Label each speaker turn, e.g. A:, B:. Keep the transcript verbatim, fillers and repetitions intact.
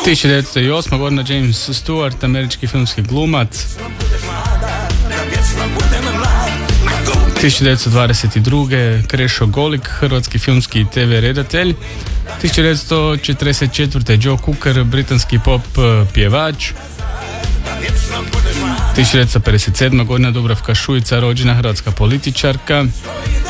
A: tisuću devetsto osma. godina James Stewart, američki filmski glumac. tisuću devetsto dvadeset druge. Krešo Golik, hrvatski filmski i te ve redatelj. tisuću devetsto četrdeset četvrte. Joe Cocker, britanski pop pjevač. tisuću devetsto pedeset sedma. godina Dubravka Šuica, rođena hrvatska političarka.